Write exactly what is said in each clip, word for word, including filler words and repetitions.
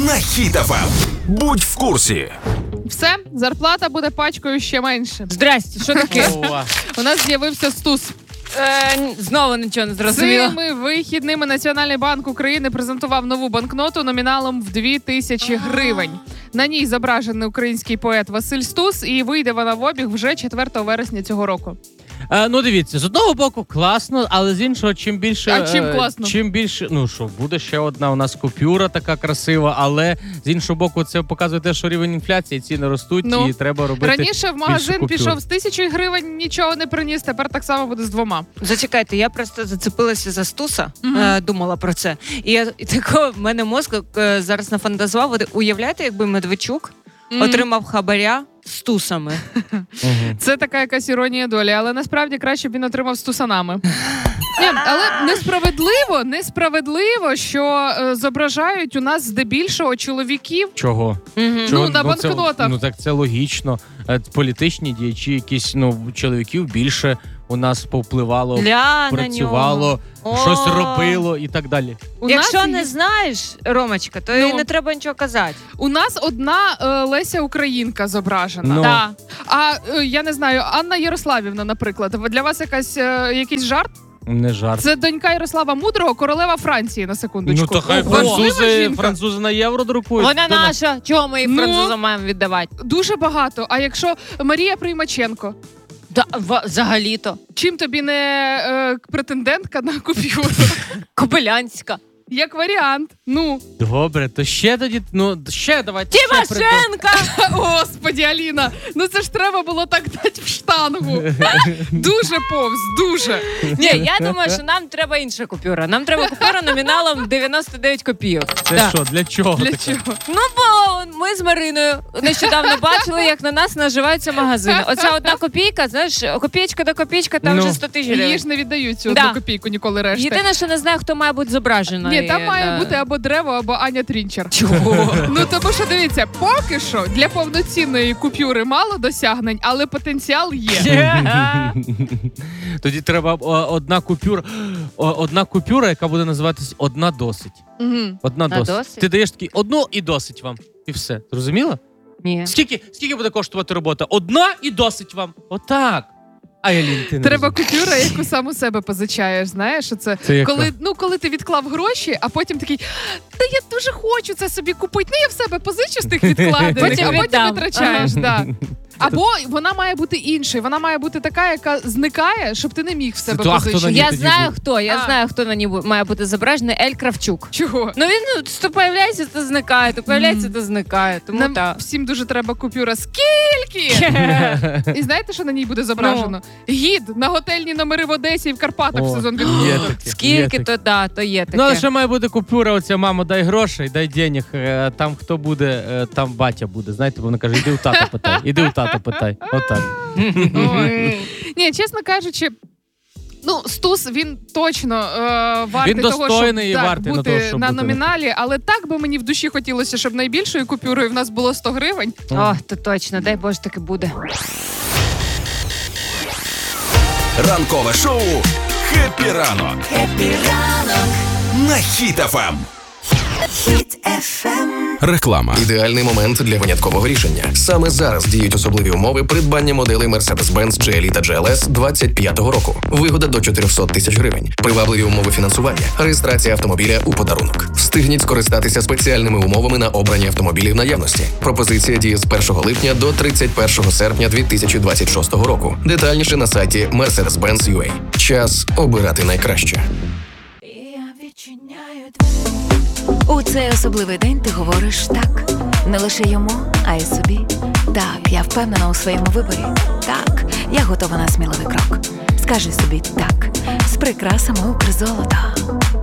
на Хіт еф ем. Будь в курсі. Все, зарплата буде пачкою ще менше. Здрасте, що таке? У нас з'явився стус. Е, знову нічого не зрозуміло. Цими вихідними Національний банк України презентував нову банкноту номіналом в дві тисячі гривень. На ній зображений український поет Василь Стус, і вийде вона в обіг вже четвертого вересня цього року. Е, ну, дивіться, з одного боку класно, але з іншого, чим більше... А чим е, класно? Чим більше, ну що, буде ще одна у нас купюра така красива, але з іншого боку це показує те, що рівень інфляції, ціни ростуть, Ну, і треба робити раніше в магазин купюр. пішов з тисячою гривень, нічого не приніс, тепер так само буде з двома. Зачекайте, я просто зацепилася за Стуса, Мгм. е, думала про це. І, я, і тако в мене мозк е, зараз нафантазував. От уявляєте, якби Медведчук Мгм. отримав хабаря з Тусами. Мгм. Це така якась іронія долі, але насправді краще б він отримав з тусанами. Ні, але несправедливо, несправедливо, що е, зображають у нас здебільшого чоловіків. Чого? Мгм. Чого? Ну, на банкнотах. Це, ну так це логічно. Е, Політичні діячі, якісь ну чоловіків більше у нас повпливало, Ля на працювало, нього. щось О. робило і так далі. У Якщо нас, не є- знаєш, Ромочка, то Ну. і не треба нічого казати. у нас одна е, Леся Українка зображена. Ну. Так. А е, я не знаю, Анна Ярославівна, наприклад. Для вас якась е, якийсь жарт? Не жарт. Це донька Ярослава Мудрого, королева Франції, на секундочку. Ну то хай Ого. Важлива французи, жінка. французи на євро друкують. Вона До нас. наша. Чого ми їх Ну. французам маємо віддавати? Дуже багато. А якщо Марія Приймаченко, Да, в- взагалі-то. чим тобі не е, претендентка на купюру? Кобилянська. Як варіант. Ну, Добре, то ще тоді, ну ще давайте. ще придумаємо. Тимошенка! господі, Аліна, ну це ж треба було так дати в штангу. Дуже повз, дуже. Ні, я думаю, що нам треба інша купюра. Нам треба купюра номіналом дев'яносто дев'ять копійок. Це Да. що, для чого? Для таке? чого? Ну, бо ми з Мариною нещодавно бачили, як на нас наживаються магазини. Оця одна копійка, знаєш, копійка до копійка, там Ну. вже сто тисяч Її гривень. ж не віддають цю Да. одну копійку ніколи решти. Єдине, що не знаю, хто має бути зображений. Ні, там має на- бути або Древо, або Аня Трінчер. Чого? Ну тому що дивіться, поки що для повноцінної купюри мало досягнень, але потенціал є. Тоді треба о, одна купюра, о, одна купюра, яка буде називатись «Одна досить». Мгм. Одна Одна досить. досить? Ти даєш такий «Одну і досить вам». І все. Зрозуміла? Ні. Скільки, скільки буде коштувати робота? Одна і досить вам. Отак. А Ялін, ти не Треба розумієш. купюра, яку сам у себе позичаєш. Знаєш, це, Це яка? коли, ну, коли ти відклав гроші, а потім такий, та я дуже хочу це собі купити. Ну я в себе позичу з тих відкладених, Потім а потім віддам. витрачаєш. Ага. Да. Або вона має бути іншою. Вона має бути така, яка зникає, щоб ти не міг в себе То, а хто на позичити. ній Я тоді знаю, був? хто. Я А. знаю, хто на ній бу- має бути зображений. Ель Кравчук. Чого? Ну він ну, то появляється, то зникає, то появляється, то зникає. Тому Нам так. всім дуже треба купюра. Скільки? І знаєте, що на ній буде зображено? Гід на готельні номери в Одесі і в Карпатах в О, сезон є відпустки. таке, є Скільки, таке. то да, то є таке. Ну, але ще має бути купюра, оця мама, дай грошей, дай денег, е, там хто буде, е, там батя буде. Знаєте, бо вона каже, іди у тата питай, іди у тата питай. Отак. Ой. Ні, чесно кажучи, ну, Стус, він точно е, вартий Він того, достойний щоб і так, вартий на бути того, щоб на бути. номіналі, але так би мені в душі хотілося, щоб найбільшою купюрою в нас було сто гривень. О, то точно, дай Боже, таки буде. Ранкове шоу «Хеппі ранок» Хеппі ранок, на Хіт еф ем. Хіт еф ем. Реклама. Ідеальний момент для виняткового рішення. Саме зараз діють особливі умови придбання моделей Mercedes-Benz джі ел і та джі ел ес двадцять п'ятого року. Вигода до чотириста тисяч гривень. Привабливі умови фінансування. Реєстрація автомобіля у подарунок. Встигніть скористатися спеціальними умовами на обрані автомобілі в наявності. Пропозиція діє з першого липня до тридцять першого серпня дві тисячі двадцять шостого року. Детальніше на сайті Mercedes-Benz точка ю а. Час обирати найкраще. Я відчиняю двері. У цей особливий день ти говориш так. Не лише йому, а й собі. Так, я впевнена у своєму виборі. Так, я готова на сміливий крок. Скажи собі так. З прикрасами Укрзолота.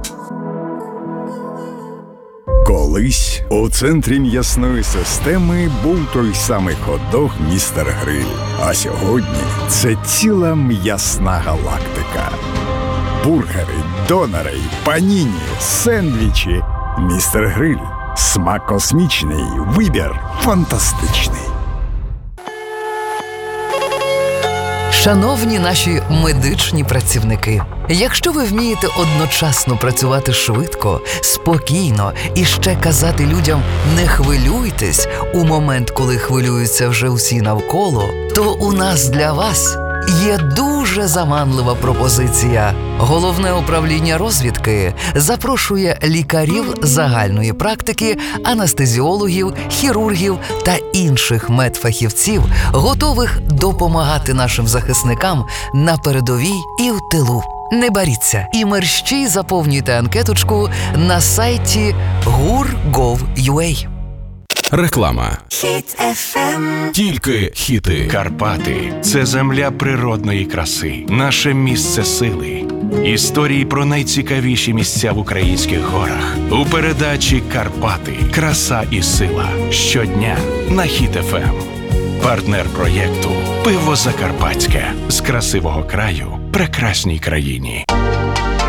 Колись у центрі м'ясної системи був той самий хот-дог «Містер Гриль». А сьогодні це ціла м'ясна галактика. Бургери, донори, паніні, сендвічі. «Містер Гриль». Смак космічний, вибір фантастичний. Шановні наші медичні працівники, якщо ви вмієте одночасно працювати швидко, спокійно і ще казати людям «не хвилюйтесь» у момент, коли хвилюються вже всі навколо, то у нас для вас є дуже заманлива пропозиція. Головне управління розвідки запрошує лікарів загальної практики, анестезіологів, хірургів та інших медфахівців, готових допомагати нашим захисникам на передовій і в тилу. Не боріться і мерщій заповнюйте анкеточку на сайті гур крапка гов крапка ю а. Реклама. Хіт еф ем. Тільки хіти. Карпати – це земля природної краси, наше місце сили. Історії про найцікавіші місця в українських горах. У передачі «Карпати. Краса і сила». Щодня на Хіт еф ем. Партнер проєкту «Пиво Закарпатське». З красивого краю прекрасній країні.